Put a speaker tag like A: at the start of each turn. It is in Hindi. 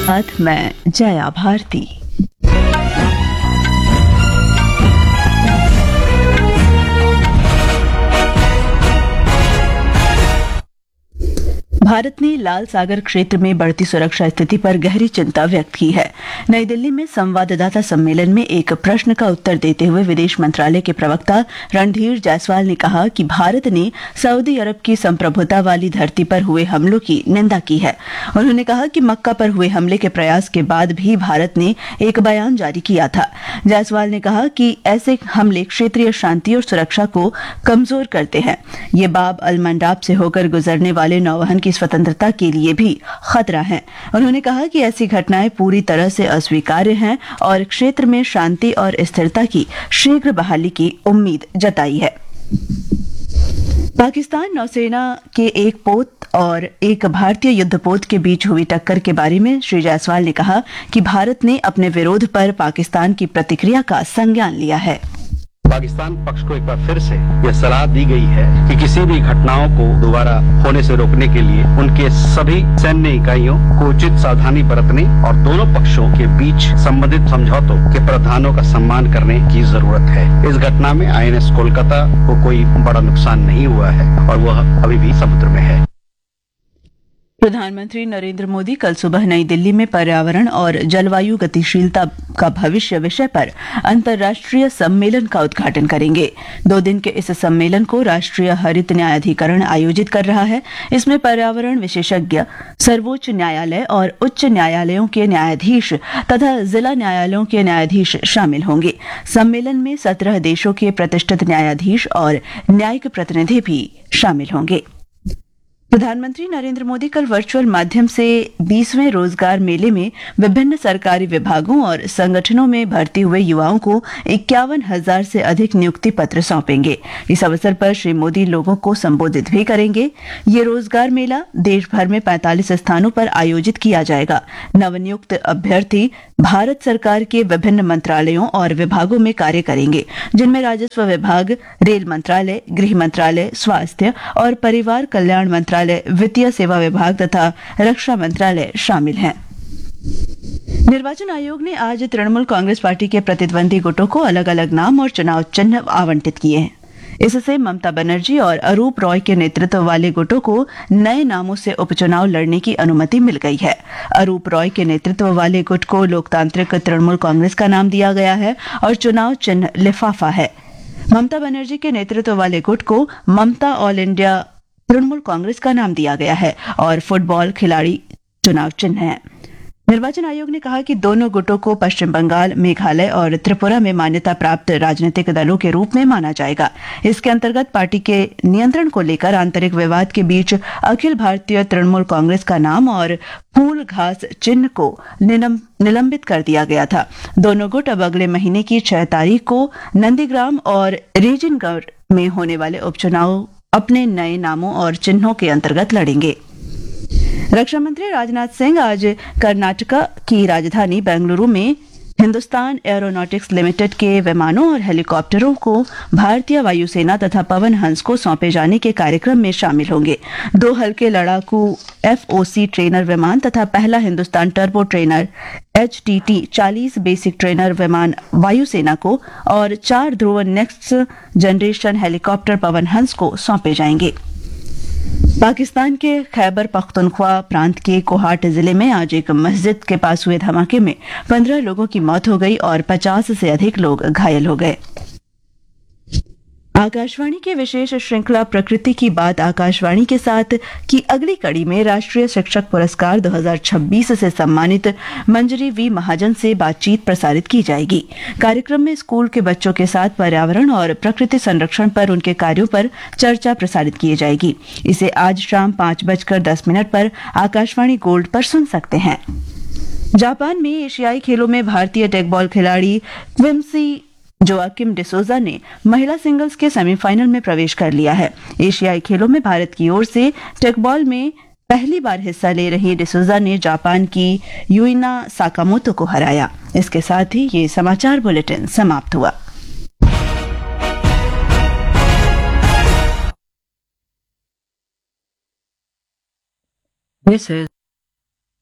A: साथ मैं जया भारती। भारत ने लाल सागर क्षेत्र में बढ़ती सुरक्षा स्थिति पर गहरी चिंता व्यक्त की है। नई दिल्ली में संवाददाता सम्मेलन में एक प्रश्न का उत्तर देते हुए विदेश मंत्रालय के प्रवक्ता रणधीर जायसवाल ने कहा कि भारत ने सऊदी अरब की संप्रभुता वाली धरती पर हुए हमलों की निंदा की है। उन्होंने कहा कि मक्का पर हुए हमले के प्रयास के बाद भी भारत ने एक बयान जारी किया था। जायसवाल ने कहा कि ऐसे हमले क्षेत्रीय शांति और सुरक्षा को कमजोर करते हैं। ये बाब अल मंडाब से होकर गुजरने वाले नौवहन की स्वतंत्रता के लिए भी खतरा है। उन्होंने कहा कि ऐसी घटनाएं पूरी तरह से अस्वीकार्य हैं और क्षेत्र में शांति और स्थिरता की शीघ्र बहाली की उम्मीद जताई है। पाकिस्तान नौसेना के एक पोत और एक भारतीय युद्धपोत के बीच हुई टक्कर के बारे में श्री जायसवाल ने कहा कि भारत ने अपने विरोध पर पाकिस्तान की प्रतिक्रिया का संज्ञान लिया है।
B: पाकिस्तान पक्ष को एक बार फिर से यह सलाह दी गई है कि किसी भी घटनाओं को दोबारा होने से रोकने के लिए उनके सभी सैन्य इकाइयों को उचित सावधानी बरतने और दोनों पक्षों के बीच संबंधित समझौतों के प्रावधानों का सम्मान करने की जरूरत है। इस घटना में आईएनएस कोलकाता को कोई बड़ा नुकसान नहीं हुआ है और वह अभी भी समुद्र में है।
A: प्रधानमंत्री नरेंद्र मोदी कल सुबह नई दिल्ली में पर्यावरण और जलवायु गतिशीलता का भविष्य विषय पर अंतर्राष्ट्रीय सम्मेलन का उद्घाटन करेंगे। 2 दिन के इस सम्मेलन को राष्ट्रीय हरित न्यायाधिकरण आयोजित कर रहा है। इसमें पर्यावरण विशेषज्ञ, सर्वोच्च न्यायालय और उच्च न्यायालयों के न्यायाधीश तथा जिला न्यायालयों के न्यायाधीश शामिल होंगे। सम्मेलन में 17 देशों के प्रतिष्ठित न्यायाधीश और न्यायिक प्रतिनिधि भी शामिल होंगे। प्रधानमंत्री नरेंद्र मोदी कल वर्चुअल माध्यम से 20वें रोजगार मेले में विभिन्न सरकारी विभागों और संगठनों में भर्ती हुए युवाओं को 51,000 से अधिक नियुक्ति पत्र सौंपेंगे। इस अवसर पर श्री मोदी लोगों को संबोधित भी करेंगे। ये रोजगार मेला देश भर में 45 स्थानों पर आयोजित किया जाएगा। नवनियुक्त अभ्यर्थी भारत सरकार के विभिन्न मंत्रालयों और विभागों में कार्य करेंगे, जिनमें राजस्व विभाग, रेल मंत्रालय, गृह मंत्रालय, स्वास्थ्य और परिवार कल्याण मंत्रालय, वित्तीय सेवा विभाग तथा रक्षा मंत्रालय शामिल हैं। निर्वाचन आयोग ने आज तृणमूल कांग्रेस पार्टी के प्रतिद्वंदी गुटों को अलग अलग नाम और चुनाव चिन्ह आवंटित किए हैं। इससे ममता बनर्जी और अरूप रॉय के नेतृत्व वाले गुटों को नए नामों से उपचुनाव लड़ने की अनुमति मिल गई है। अरूप रॉय के नेतृत्व वाले गुट को लोकतांत्रिक तृणमूल कांग्रेस का नाम दिया गया है और चुनाव चिन्ह लिफाफा है। ममता बनर्जी के नेतृत्व वाले गुट को ममता ऑल इंडिया तृणमूल कांग्रेस का नाम दिया गया है और फुटबॉल खिलाड़ी चुनाव चिन्ह है। निर्वाचन आयोग ने कहा कि दोनों गुटों को पश्चिम बंगाल, मेघालय और त्रिपुरा में मान्यता प्राप्त राजनीतिक दलों के रूप में माना जाएगा। इसके अंतर्गत पार्टी के नियंत्रण को लेकर आंतरिक विवाद के बीच अखिल भारतीय तृणमूल कांग्रेस का नाम और फूल घास चिन्ह को निलंबित कर दिया गया था। दोनों गुट अब अगले महीने की 6 तारीख को नंदीग्राम और रीजिनगढ़ में होने वाले उपचुनाव अपने नए नामों और चिन्हों के अंतर्गत लड़ेंगे। रक्षा मंत्री राजनाथ सिंह आज कर्नाटका की राजधानी बेंगलुरु में हिंदुस्तान एरोनॉटिक्स लिमिटेड के विमानों और हेलीकॉप्टरों को भारतीय वायुसेना तथा पवन हंस को सौंपे जाने के कार्यक्रम में शामिल होंगे। 2 हल्के लड़ाकू FOC ट्रेनर विमान तथा पहला Hindustan turbo trainer HTT 40 basic trainer विमान वायुसेना को और 4 ध्रुव next generation helicopter Pawan Hans को सौंपे जाएंगे। पाकिस्तान के खैबर पख्तूनख्वा प्रांत के कोहाट जिले में आज एक मस्जिद के पास हुए धमाके में 15 लोगों की मौत हो गई और 50 से अधिक लोग घायल हो गए। आकाशवाणी की विशेष श्रृंखला प्रकृति की बात आकाशवाणी के साथ की अगली कड़ी में राष्ट्रीय शिक्षक पुरस्कार 2026 से सम्मानित मंजरी वी महाजन से बातचीत प्रसारित की जाएगी। कार्यक्रम में स्कूल के बच्चों के साथ पर्यावरण और प्रकृति संरक्षण पर उनके कार्यों पर चर्चा प्रसारित की जाएगी। इसे आज शाम 5:10 पर आकाशवाणी गोल्ड पर सुन सकते हैं। जापान में एशियाई खेलों में भारतीय टेकबॉल खिलाड़ी क्विम्सी जोआकिम डिसोजा ने महिला सिंगल्स के सेमीफाइनल में प्रवेश कर लिया है। एशियाई खेलों में भारत की ओर से टेकबॉल में पहली बार हिस्सा ले रही डिसोजा ने जापान की यूइना साकामोतो को हराया। इसके साथ ही ये समाचार बुलेटिन समाप्त हुआ।
C: This is